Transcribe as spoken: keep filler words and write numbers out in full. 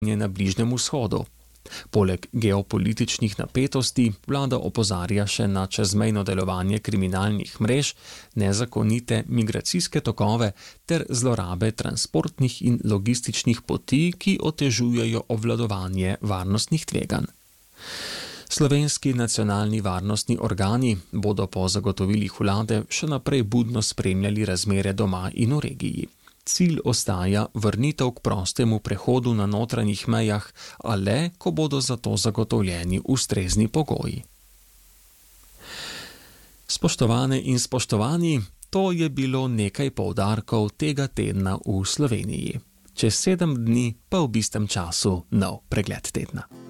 na Bližnjem vzhodu. Poleg geopolitičnih napetosti vlada opozarja še na čezmejno delovanje kriminalnih mrež, nezakonite migracijske tokove ter zlorabe transportnih in logističnih poti, ki otežujejo obvladovanje varnostnih tveganj. Slovenski nacionalni varnostni organi bodo po zagotovilih vlade še naprej budno spremljali razmere doma in v regiji. Cilj ostaja vrnitev k prostemu prehodu na notranjih mejah, a le, ko bodo za to zagotovljeni ustrezni pogoji. Spoštovane in spoštovani, to je bilo nekaj poudarkov tega tedna v Sloveniji. Čez sedem dni pa v istem času nov pregled tedna.